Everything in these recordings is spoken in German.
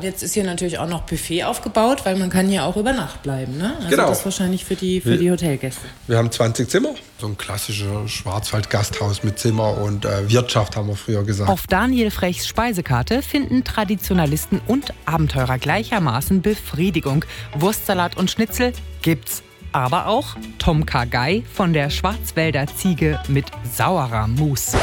Jetzt ist hier natürlich auch noch Buffet aufgebaut, weil man kann hier auch über Nacht bleiben, ne? Also genau. Das ist wahrscheinlich für die Hotelgäste. Wir haben 20 Zimmer. So ein klassischer Schwarzwald-Gasthaus mit Zimmer und Wirtschaft, haben wir früher gesagt. Auf Daniel Frechs Speisekarte finden Traditionalisten und Abenteurer gleichermaßen Befriedigung. Wurstsalat und Schnitzel gibt's. Aber auch Tom Kha Gai von der Schwarzwälder Ziege mit saurer Mousse.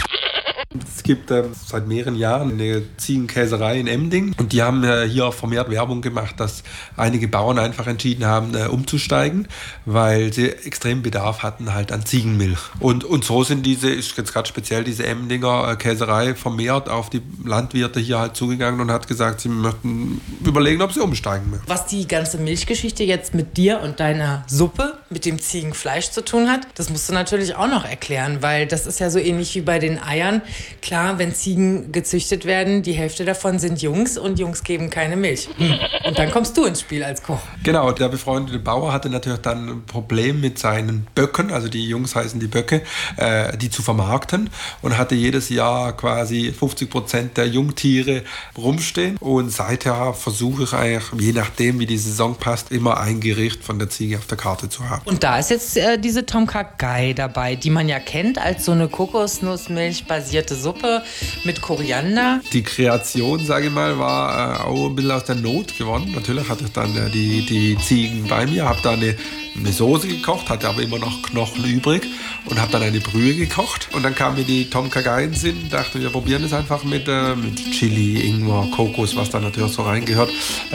Es gibt seit mehreren Jahren eine Ziegenkäserei in Emding und die haben hier auch vermehrt Werbung gemacht, dass einige Bauern einfach entschieden haben, umzusteigen, weil sie extrem Bedarf hatten halt an Ziegenmilch. Und so ist jetzt gerade speziell diese Emdinger Käserei vermehrt auf die Landwirte hier halt zugegangen und hat gesagt, sie möchten überlegen, ob sie umsteigen möchten. Was die ganze Milchgeschichte jetzt mit dir und deiner Suppe, mit dem Ziegenfleisch zu tun hat, das musst du natürlich auch noch erklären, weil das ist ja so ähnlich wie bei den Eiern. Klar, wenn Ziegen gezüchtet werden, die Hälfte davon sind Jungs und Jungs geben keine Milch. Und dann kommst du ins Spiel als Koch. Genau, der befreundete Bauer hatte natürlich dann ein Problem mit seinen Böcken, also die Jungs heißen die Böcke, die zu vermarkten und hatte jedes Jahr quasi 50% der Jungtiere rumstehen. Und seither versuche ich eigentlich, je nachdem wie die Saison passt, immer ein Gericht von der Ziege auf der Karte zu haben. Und da ist jetzt diese Tom Kha Gai dabei, die man ja kennt als so eine Kokosnussmilch-basierte Suppe mit Koriander. Die Kreation, sage ich mal, war auch ein bisschen aus der Not gewonnen. Natürlich hatte ich dann die Ziegen bei mir, habe da eine Soße gekocht, hatte aber immer noch Knochen übrig und habe dann eine Brühe gekocht. Und dann kam mir die Tom Kha Gai in den Sinn, dachte, wir probieren es einfach mit Chili, Ingwer, Kokos, was da natürlich so reingehört.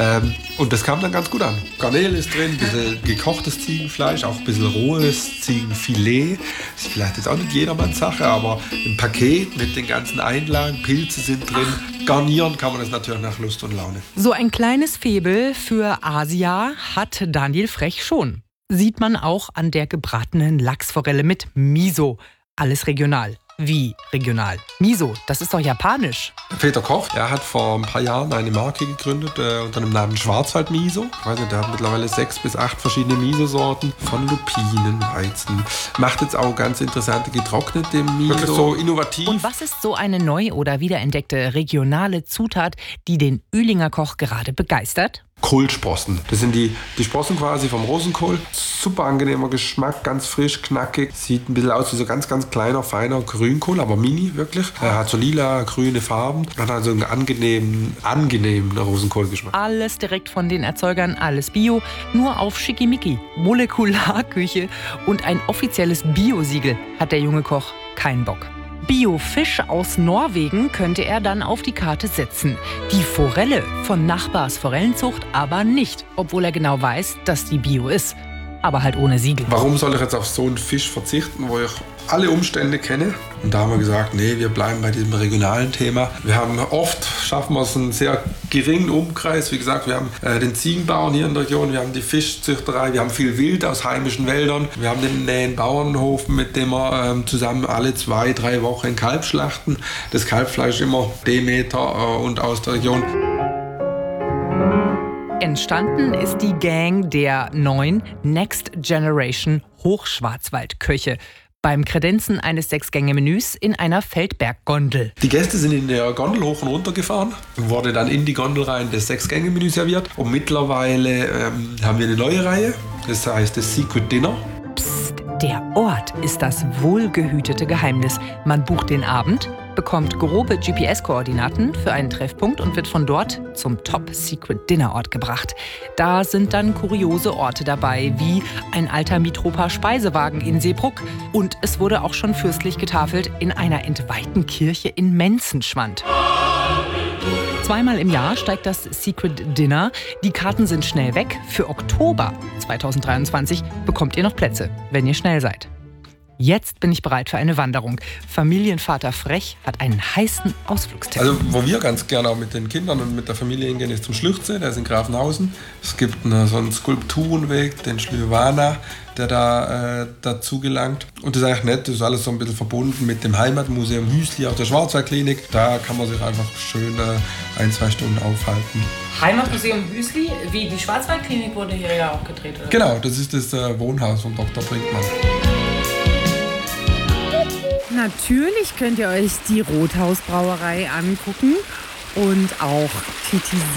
Und das kam dann ganz gut an. Garnele ist drin, ein bisschen gekochtes Ziegenfleisch, auch ein bisschen rohes Ziegenfilet. Das ist vielleicht jetzt auch nicht jedermanns Sache, aber im Paket mit den ganzen Einlagen, Pilze sind drin. Garnieren kann man das natürlich nach Lust und Laune. So ein kleines Faible für Asia hat Daniel Frech schon. Sieht man auch an der gebratenen Lachsforelle mit Miso. Alles regional. Wie regional? Miso, das ist doch japanisch. Peter Koch, er hat vor ein paar Jahren eine Marke gegründet unter dem Namen Schwarzwald Miso. Ich weiß nicht, der hat mittlerweile 6 bis 8 verschiedene Miso-Sorten von Lupinen, Weizen. Macht jetzt auch ganz interessante getrocknete Miso. Wirklich so innovativ. Und was ist so eine neu oder wiederentdeckte regionale Zutat, die den Uehlinger Koch gerade begeistert? Kohlsprossen. Das sind die Sprossen quasi vom Rosenkohl. Super angenehmer Geschmack, ganz frisch, knackig. Sieht ein bisschen aus wie so ganz, ganz kleiner, feiner Grünkohl, aber mini wirklich. Er hat so lila, grüne Farben und hat also einen angenehmen Rosenkohlgeschmack. Alles direkt von den Erzeugern, alles Bio, nur auf Schickimicki. Molekularküche und ein offizielles Bio-Siegel hat der junge Koch keinen Bock. Bio-Fisch aus Norwegen könnte er dann auf die Karte setzen. Die Forelle von Nachbars Forellenzucht aber nicht, obwohl er genau weiß, dass die Bio ist. Aber halt ohne Siegel. Warum soll ich jetzt auf so einen Fisch verzichten, wo ich alle Umstände kenne? Und da haben wir gesagt, nee, wir bleiben bei diesem regionalen Thema. Schaffen wir es einen sehr geringen Umkreis. Wie gesagt, wir haben den Ziegenbauern hier in der Region, wir haben die Fischzüchterei, wir haben viel Wild aus heimischen Wäldern, wir haben den nähen Bauernhof, mit dem wir zusammen alle 2-3 Wochen ein Kalb schlachten. Das Kalbfleisch immer Demeter und aus der Region. Entstanden ist die Gang der neuen Next Generation Hochschwarzwaldköche beim Kredenzen eines 6-Gänge-Menüs in einer Feldberg-Gondel. Die Gäste sind in der Gondel hoch und runter gefahren, wurde dann in die Gondel rein das 6-Gänge-Menü serviert und mittlerweile haben wir eine neue Reihe, das heißt das Secret Dinner. Psst, der Ort ist das wohlgehütete Geheimnis. Man bucht den Abend, bekommt grobe GPS-Koordinaten für einen Treffpunkt und wird von dort zum Top-Secret-Dinner-Ort gebracht. Da sind dann kuriose Orte dabei, wie ein alter Mitropa-Speisewagen in Seebrugg. Und es wurde auch schon fürstlich getafelt in einer entweihten Kirche in Menzenschwand. 2-mal im Jahr steigt das Secret Dinner. Die Karten sind schnell weg. Für Oktober 2023 bekommt ihr noch Plätze, wenn ihr schnell seid. Jetzt bin ich bereit für eine Wanderung. Familienvater Frech hat einen heißen Ausflugstipp. Also wo wir ganz gerne auch mit den Kindern und mit der Familie hingehen, ist zum Schlüchze, der ist in Grafenhausen. Es gibt so einen Skulpturenweg, den Schlüwana, der da dazu gelangt. Und das ist eigentlich nett, das ist alles so ein bisschen verbunden mit dem Heimatmuseum Hüsli aus der Schwarzwaldklinik. Da kann man sich einfach schön 1-2 Stunden aufhalten. Heimatmuseum Hüsli, wie die Schwarzwaldklinik wurde hier ja auch gedreht, oder? Genau, das ist das Wohnhaus von Dr. Brinkmann. Natürlich könnt ihr euch die Rothausbrauerei angucken und auch kritisieren.